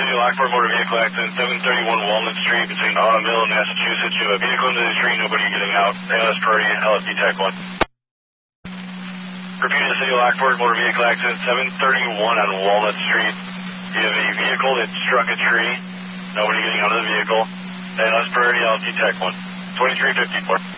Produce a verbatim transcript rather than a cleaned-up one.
City Lockport motor vehicle accident, seven thirty-one Walnut Street between Autumn Mill and Massachusetts. You have a vehicle into the street, nobody getting out. A L S priority, L S D Tech one. Repeating City Lockport motor vehicle accident, seven thirty-one on Walnut Street. You have a vehicle that struck a tree, nobody getting out of the vehicle. A L S priority, L S D Tech one. twenty-three fifty-four.